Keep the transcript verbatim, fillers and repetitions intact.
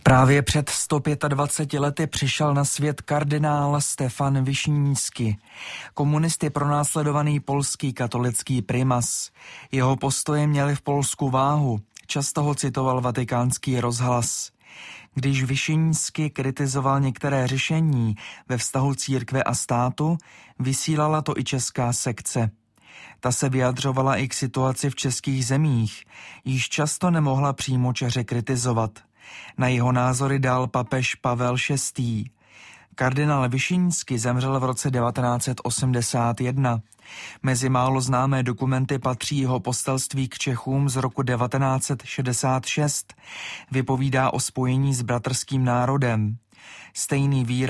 Právě před sto dvaceti pěti lety přišel na svět kardinál Stefan Višňský. Komunisty pronásledovaný polský katolický primas. Jeho postoje měly v Polsku váhu, často ho citoval Vatikánský rozhlas. Když Višňský kritizoval některé řešení ve vztahu církve a státu, vysílala to i česká sekce. Ta se vyjadřovala i k situaci v českých zemích, již často nemohla přímočaře kritizovat. Na jeho názory dal papež Pavel šestý. Kardinál Višňský zemřel v roce devatenáct set osmdesát jedna. Mezi málo známé dokumenty patří jeho poselství k Čechům z roku devatenáct set šedesát šest. Vypovídá o spojení s bratrským národem. Stejný výraz